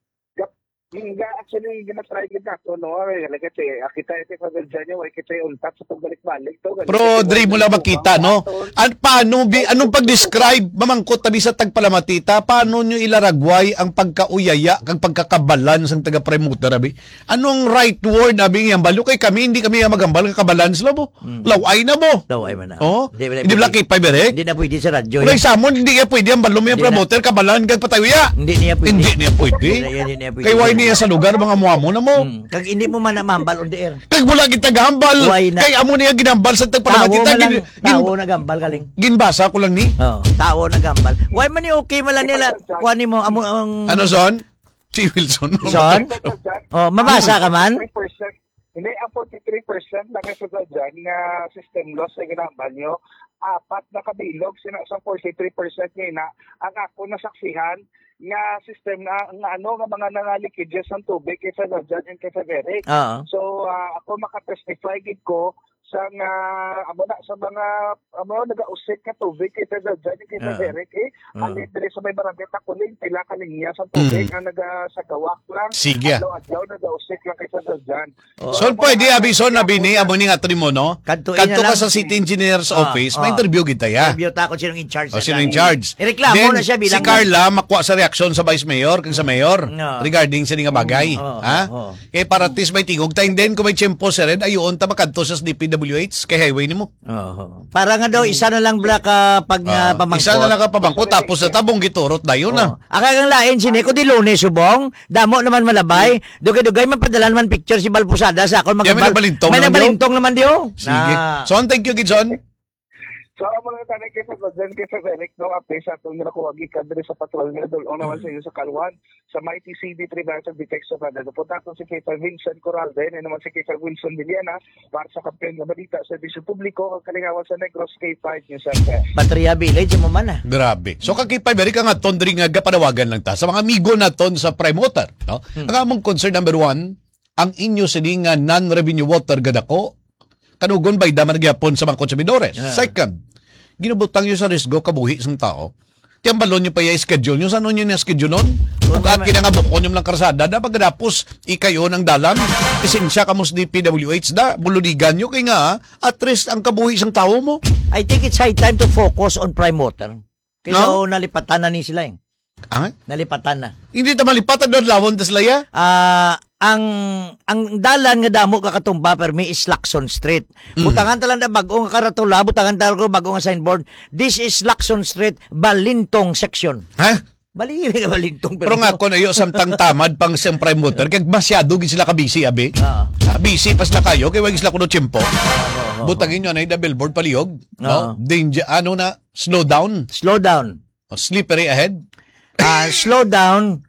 Yung actually, ginatry kita to, no? Like, kita ito sa dyan yung kita yung untat sa pagbalik-balik. Pero, Dre, mo lang makita, no? At paano, bi, anong pag-describe, mamangkot tabi sa tagpalamatita, paano nyo ilaragway ang pagkauyaya, ang pagkakabalans ng taga-promoter, abi? Anong right word, abi, yung balo kay kami, hindi kami magambal, kakabalans lang mo. Laway na mo. Daw ay man na. Oh, Hindi, hindi ba kay Paiberek? Hindi na pwede sa radyo. Kung samon, hindi kaya pwede ang balo mo yung Hindi na. promoter, kabalan, kag patayuya. Hindi niya pwede. Hindi niya pwede. Hindi niya pwede. Kay why niya sa lugar, mga muamo na mo. Hmm. Kag hindi mo man na mahambal on the air. Kay wala kita gahambal. Why na? Kay amo niya ginambal sa Tao tagpalamatita. na lang. Gin, gin, Tao na gambal galing. ginbasa ko lang ni. Oh, tao na gambal. Why man ni okay man lang nila. Kuha mo amo ang Ano, son? Si Wilson. Son? Oh, mabasa ka man? forty-three percent Hindi, ang forty-three percent na kasi dyan nga system loss ay ginambal nyo. Apat na kabilog, sinasang forty-three percent ngayon na ang ako nasaksihan nga system na nga ano nga mga nangalikidjes ng tubig kaysa dyan and kaysa Derek. Oo. So uh, ako makatestify gid ko sa nga amo na sa mga amo nagausik ka tubig kaysa dyan and kaysa Ah. Derek eh. Ah. Ang dire sa may barangay Takuling pila kaniya sa tubig nga naga sa gawak lang. Sige. Adlaw-adlaw nagausik lang kaysa dyan. Son, pwede, abi, son, abi ni, amo ni nga to ni mo, no? Kantuin Kanto na ka lang. sa city engineer's Ah, office, ah. may interview kita, ya. Review ta kung sinong in charge. O, sa sino in dyan. charge? Ireklamo Then, na siya bilang si Carla, makuha sa reaksyon sa vice mayor, kang sa mayor, No. regarding sa nga bagay. Mm, oo, ha? oo. Kaya para tis may tingog, tayo din, kung may tiyempo sa red, ayun, tamakadto sa D P W H, kay highway ni mo. Oo. Para nga daw isa na lang black ka pag Ah, uh, pamangkot. isa na lang ka pabangko, tapos sa tabong giturot na yun, na. Oh. Akang lain sini ko di Lunes subong, damo naman malabay, dugay-dugay man padala naman picture si Balpusada sa akon Kaya may magabal. nabalintong May naman nabalintong naman diyo. Sige. Na- Son, thank you, Gidson. So, ako mga tanay kaysa dyan kaysa Derek, no, update sa itong nakuha gikan din sa patrol nga doon. Una naman sa iyo sa Kalwan, sa Mighty C B Prevention Detection Radar. Punta ko si Kaysa Vincent Corralde, and naman si Kaysa Wilson Villena, para sa kampiyon ng balita sa Servisyo Publiko, ang kalingawan sa Negros K five News Center. Patria Village mo man ah. Grabe. So kakipay bari ka nga ton diri nga gapanawagan lang ta sa mga amigo naton sa promoter, no? Hmm. Ang among concern number one, ang inyo sini nga non-revenue water gadako kanugon bay daman gyapon sa mga konsumidores. Yeah. Second, ginubutang nyo sa risgo kabuhi sang tao. Tiambalon nyo pa yung schedule nyo. Saan nyo yung schedule nun? Kung at kinangabukon nyo lang karsada, da pagkadapos ikayo ng dalan, isensya ka mo sa D P W H da, buludigan nyo kay nga, at least ang kabuhi sang tao mo. I think it's high time to focus on prime water. Kasi No? nalipatan na ni sila eh. Ah? Nalipatan na. Hindi ta malipatan doon lawon tas laya? Ah, ang ang dalan nga damo kakatumba permi is Lacson Street. Butangan talang na bagong karatula, butangan talang ko bagong signboard. This is Lacson Street, Balintong section. Ha? Bali nga Balintong Pero nga kung ayo samtang tamad pang siyang prime motor, kaya masyado gid sila ka-busy, abi. Oo. Ah, busy pas na kayo, kaya wag sila kuno tiyempo. Butangin nyo na yung billboard palihog. No? Oo. Danger, ano na, slow down. Slow down. O, slippery ahead. Ah, slow down.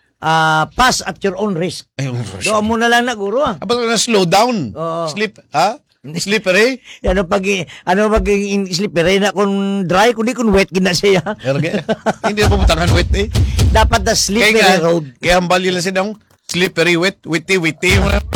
Ah, pass at your own risk. Ayun. Doon mo na lang na guro ah. Apa na slow down? Oo. Slip, ha? Slippery? Ano pag ano pag slippery na kung dry kundi kung wet gina siya. Erge. Hindi na pupuntangan wet eh. Dapat na Kaya slippery nga, road. kaya ang bali lang silang slippery, wet, witty, witty.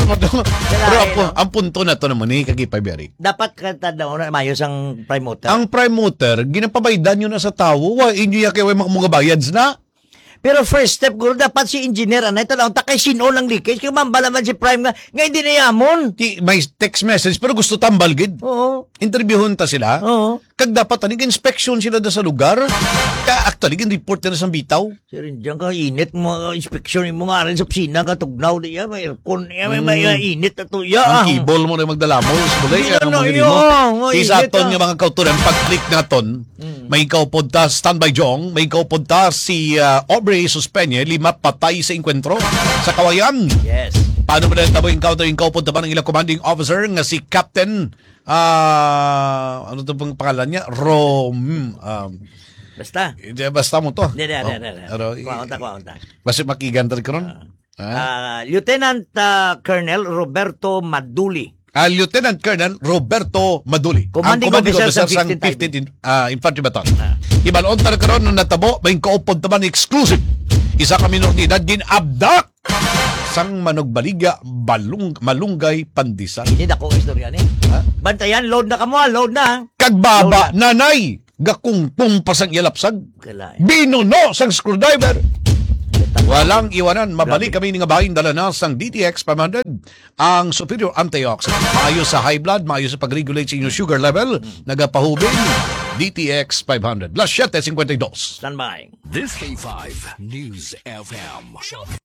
Pero ang, pu- ang punto na to naman eh, kagipay beri. Dapat kata daw na mayos ang prime motor. Ang prime motor, ginapabaydan nyo na sa tao, wa inyo ya kayo mga mga bayads na. Pero first step guro dapat si engineer anay ito lang takay sino ng leakage kaya mambala man si prime nga nga hindi na yamon. Ki- May text message, pero gusto tambal gid. Oo. Interviewon ta sila. Oo. Kag dapat anig inspection sila da sa lugar. Ka actually gin report na sa bitaw. Sir, diyan ka init mo uh, inspection mo nga rin sa opisina ka tugnaw di ya may aircon ya may may uh, init ato ya. Ang keyboard mo na magdala mo. Bulay Hindi ka na, mga yun. mo. Oh, Isa init, ton ah. nga mga kauturan, pag-click na ton, may kaupod ta standby jong, may kaupod ta si uh, Aubrey Suspeña, lima patay sa enkwentro sa Kawayan. Yes. Paano mo na tabo encounter yung kaupod ta ba ng ilang commanding officer nga si Captain ah ano to pang pangalan niya? Rom um, Basta. eh, basta mo to. Hindi, hindi, Oh, hindi, hindi. ano, Kuwaunta, kuwaunta. basta makigantar ka ron. Ah. Ah, Lieutenant ah, Colonel Roberto Maduli Ah, Lieutenant Colonel Roberto Maduli. Commanding officer sa fifteenth fifteenth ah, Infantry Battalion. Ibalon ta karon nung natabo, may kaupod taman exclusive. Isa ka minoridad ginabdak sang manugbaliga balung malunggay pandisan. Hindi dako istorya ni. Bantayan, load na kamo, load na. Kagbaba nanay gakungpong pasang ilapsag. Kala. Binuno sang screwdriver. Walang iwanan, mabalik kami nga bahin dala na sang D T X five hundred, ang superior antioxidant. Maayo sa high blood, maayo sa pag-regulate sa inyong sugar level, nagapahubing D T X five hundred. Las seven fifty-two. Stand by. This K five News F M.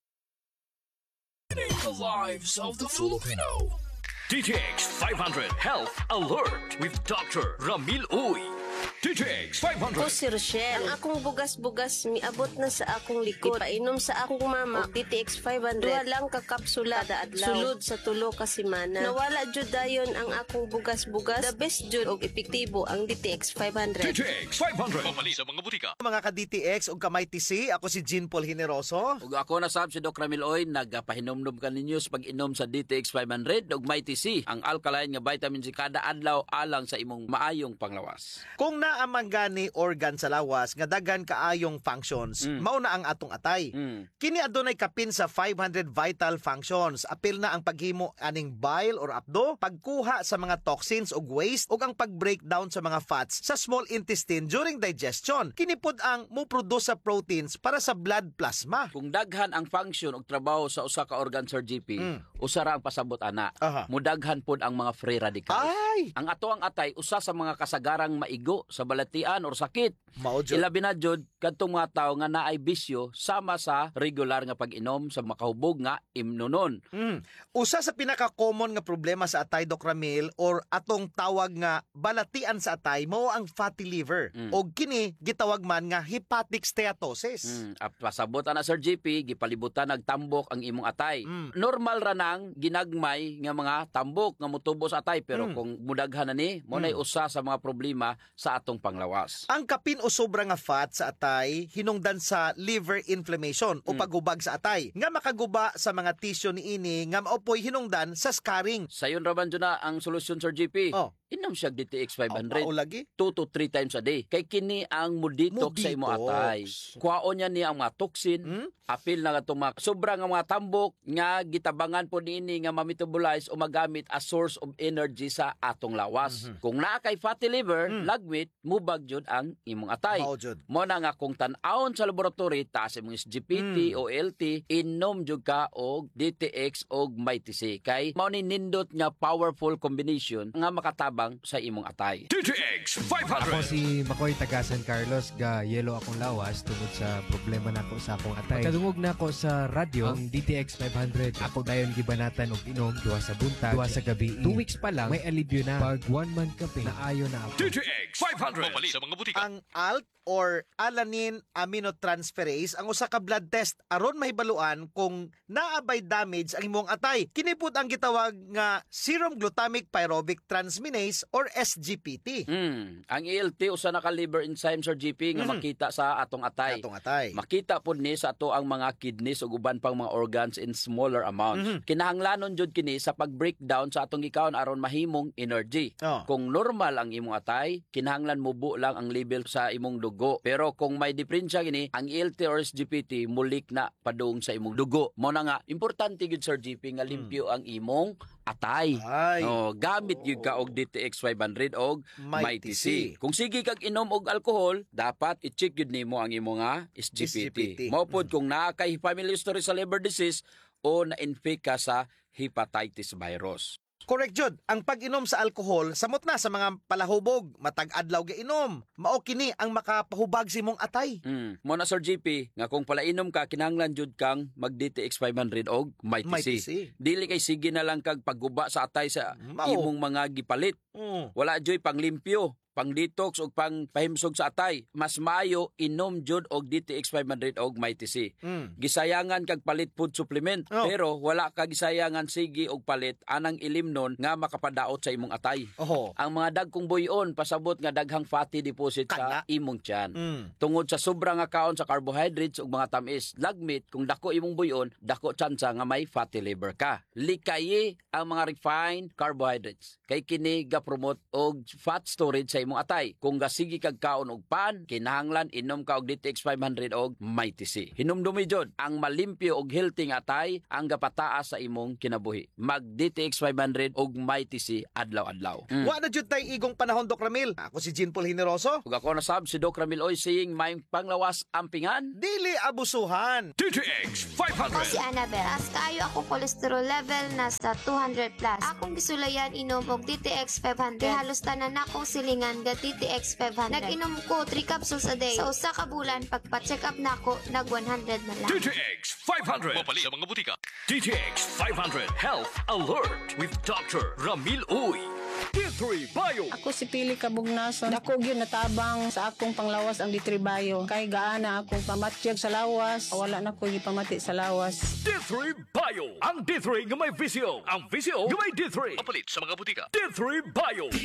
The lives of the Filipino. D T X five hundred Health Alert with Doctor Ramil Uy. D T X five hundred. Ako si Rochelle. Ang akong bugas-bugas miabot na sa akong likod. Painom sa akong mama og D T X five hundred. Duha lang ka kapsula kada adlaw. Sulod sa tulo ka semana. Nawala jud dayon ang akong bugas-bugas. The best jud og epektibo ang D T X five hundred. D T X five hundred. Pamali sa mga butika. Mga ka-D T X ug kamay T C, ako si Jean Paul Generoso. Ug ako na sab si Doc Ramil Oy, nagapahinomdom ka ninyo sa pag-inom sa D T X five hundred ug may T C, ang alkaline nga vitamin C kada adlaw alang sa imong maayong panglawas. Kung naamang gani organ sa lawas nga daghan kaayong functions, Mm. mao na ang atong atay. Mm. Kini adunay kapin sa five hundred vital functions. Apil na ang paghimo aning bile or apdo, pagkuha sa mga toxins ug waste ug ang pag-breakdown sa mga fats sa small intestine during digestion. Kini pud ang mo-produce sa proteins para sa blood plasma. Kung daghan ang function ug trabaho sa usa ka organ, Sir G P, Mm. usa ra ang pasabot ana. Aha. Mudaghan pod ang mga free radicals. Ay, Ang ato ang atay usa sa mga kasagarang maigo sa balatian or sakit. mao jud. Ilabi na jud kadtong mga tawo nga naay bisyo sama sa regular nga pag-inom sa makahubog nga imnunon. Mm. Usa sa pinaka-common nga problema sa atay, Doc Ramil, or atong tawag nga balatian sa atay, mao ang fatty liver. Mm. O kini gitawag man nga hepatic steatosis. Mm, ap- pasabot na Sir G P, gipalibutan nagtambok ang imong atay. Mm. Normal ra nang ginagmay nga mga tambok nga mutubo sa atay, pero Mm. kung mudaghan na ni, mo nay Mm. usa sa mga problema sa atong panglawas. Ang kapin o sobra nga fat sa atay hinungdan sa liver inflammation o Mm. paggubag sa atay nga makaguba sa mga tissue niini nga maopoy hinungdan sa scarring. Sayon raman dyan na ang solusyon, Sir G P. Oh. Inom siya D T X five hundred. Mao lagi. two to three times a day. Kay kini ang muditox sa imo Muditox. atay. Kuhaon niya niya ang mga toxin, Mm? apil na katong mga sobrang nga mga tambok nga gitabangan po niini nga ma-metabolize o magamit as source of energy sa atong lawas. Mhm. Kung naa kay fatty liver, Mm. lagmit mubag jud ang imong atay. Mao jud. Mo na nga kung tan-awon sa laboratory taas imong S G P T Mm. o L T, inom jud ka og D T X og may T C kay mao ni nindot nga powerful combination nga makatabang sa imong atay. D T X five Ako hundred. si Makoy taga San Carlos, ga yelo akong lawas tungod sa problema nako sa akong atay. Kadungog nako sa radyo ang D T X five hundred. Ako dayon gibanatan og inom duha sa buntag, duha sa gabi. Two weeks pa lang may alibyo na. Pag one month kape, naayo na ako. D T X five hundred. Pamali sa mga butika. Ang A L T or alanine aminotransferase ang usa ka blood test aron mahibaluan kung naabay damage ang imong atay. Kini pud ang gitawag nga serum glutamic pyruvic transminase or S G P T. Mm. Ang A L T usa na ka liver enzyme, Sir G P, nga Mhm. makita sa atong atay. Atong atay. Makita pod ni sa ato ang mga kidneys ug uban pang mga organs in smaller amounts. Mhm. Kinahanglanon jud kini sa pag-breakdown sa atong gikaon aron mahimong energy. Oh. Kung normal ang imong atay, kinahanglan mubo lang ang level sa imong dugo. Pero kung may diferensya gini, ang A L T or S G P T mulik na padung sa imong dugo. Mo na nga importante gid, Sir G P, nga limpyo ang imong atay. Ay. Oh, gamit gyud ka og D T X five hundred og May may T C. Kung sige kag inom og alcohol, dapat i-check gyud nimo ang imong nga S G P T. S G P T. Mao pod kung naa kay family history sa liver disease o na-infect ka sa hepatitis virus. Correct jud. Ang pag-inom sa alcohol samot na sa mga palahubog, matag adlaw ga inom. Mao kini ang makapahubag sa imong atay. Mm. Mo na, Sir G P, nga kung palainom ka, kinahanglan jud kang mag D T X five hundred og may T C. May T C. Dili kay sige na lang kag pagguba sa atay sa Mao. imong mga gipalit. Mm. Wala joy panglimpyo. pang detox o pang pahimsog sa atay. Mas maayo inom jud og D T X five hundred og Mighty C. Mm. Gisayangan kag palit food supplement, Oh. pero wala ka gisayangan sige og palit anang ilimnon nga makapadaot sa imong atay. Oho. Ang mga dagkong buyon pasabot nga daghang fatty deposit Kana. sa imong tiyan. Mm. Tungod sa sobrang nga kaon sa carbohydrates ug mga tamis, lagmit kung dako imong buyon, dako tsansa nga may fatty liver ka. Likayi ang mga refined carbohydrates. Kay kini ga promote og fat storage sa imong atay. Kung gasigi kag kaon og pan, kinahanglan inom ka og D T X five hundred og Mighty C. Hinumdumi jud ang malimpyo og healthy nga atay ang gapataas sa imong kinabuhi. Mag D T X five hundred og Mighty C adlaw-adlaw. Mm. Wa na jud tay igong panahon, Doc Ramil. Ako si Jean Paul Generoso. Ug ako nasab si Doc Ramil Oy saying may panglawas ampingan. Dili abusuhan. D T X five Ako hundred. si Annabelle. As kaayo ako cholesterol level nasa two hundred plus. Akong gisulayan inom og D T X five hundred. Halos tanan akong silingan ga D T X five hundred. Nag-inom ko three capsules a day. Sa usa ka bulan pagpa-check up nako nag one hundred na lang. D T X five hundred. Mapalit sa mga butika. D T X five hundred Health Alert with Doctor Ramil Uy. D three Bio. Ako si Pili Kabugnason. Dako gyud natabang sa akong panglawas ang D three Bio. Kay gaana akong pamatyag sa lawas. Wala na ko gipamati sa lawas. D three Bio. Ang D three nga may visio. Ang visio nga may D three. Mapalit sa mga butika. D three Bio.